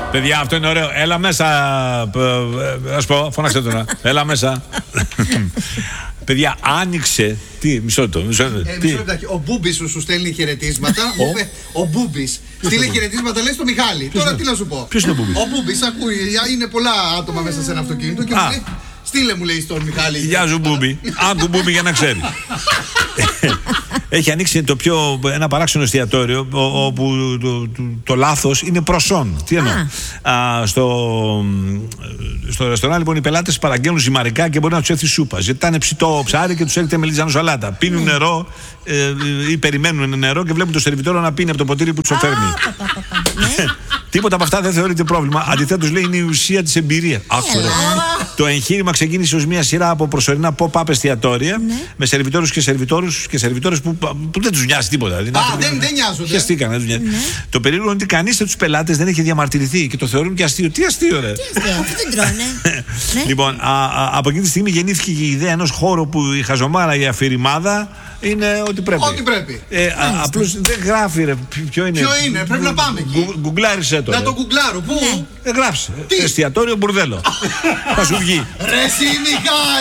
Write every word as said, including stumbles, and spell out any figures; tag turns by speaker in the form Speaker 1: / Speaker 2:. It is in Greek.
Speaker 1: Παιδιά, αυτό είναι ωραίο. Έλα μέσα. Ας πω, φωνάξτε τώρα. Έλα μέσα. Παιδιά, άνοιξε. Τι, μισό το. Μισό,
Speaker 2: ε,
Speaker 1: τι.
Speaker 2: μισό λεπτάκι. Ο Μπούμπης σου, σου στέλνει χαιρετίσματα. Ο Μπούμπης στείλε χαιρετίσματα, λέει στο Μιχάλη. Τώρα τι να σου πω.
Speaker 1: Ποιος είναι ο Μπούμπης?
Speaker 2: Ο Μπούμπης, ακούει. Είναι πολλά άτομα μέσα σε ένα αυτοκίνητο και μου λέει, στείλε μου, λέει, στον Μιχάλη.
Speaker 1: Γεια σου, Μπούμπη. Άκου, Μπούμπη, για να ξέρει. Έχει ανοίξει το πιο, ένα παράξενο εστιατόριο όπου το, το, το λάθος είναι προσόν. Τι εννοώ. Α, στο, στο ρεστοράν λοιπόν οι πελάτες παραγγέλνουν ζυμαρικά και μπορεί να τους έρθει σούπα. Ζητάνε ψητό ψάρι και τους έρχεται μελιτζάνο σαλάτα. Πίνουν νερό ε, ή περιμένουν νερό και βλέπουν το σερβιτόρο να πίνει από το ποτήρι που τους φέρνει. Τίποτα από αυτά δεν θεωρείται πρόβλημα. Αντιθέτως, λέει, είναι η ουσία της εμπειρίας. Το εγχείρημα ξεκίνησε ως μια σειρά από προσωρινά pop-up εστιατόρια με σερβιτόρους και σερβιτόρους και σερβιτόρες που, που δεν τους νοιάζει τίποτα.
Speaker 2: Α, δεν, δεν νοιάζονται.
Speaker 1: Χεστήκαν, δεν τους νοιάζει. Το περίεργο είναι ότι κανείς από τους πελάτες δεν έχει διαμαρτυρηθεί και το θεωρούν και αστείο. Τι αστείο, ρε.
Speaker 3: Τι αστείο, αφού δεν τρώνε.
Speaker 1: Λοιπόν, α, α, από εκείνη τη στιγμή γεννήθηκε η ιδέα ενός χώρου που η χαζομάρα, η αφηρημάδα είναι ό,τι πρέπει.
Speaker 2: Ό,τι πρέπει.
Speaker 1: Ε, απλώς δεν γράφει, ρε. Ποιο είναι.
Speaker 2: Ποιο είναι, πρέπει να πάμε εκεί.
Speaker 1: Γκουγκλάρισε το.
Speaker 2: Να το γκουγκλάρω, πού?
Speaker 1: Ε, γράψε. Εστιατόριο μπουρδέλο. Θα σου βγει.
Speaker 2: Ρε,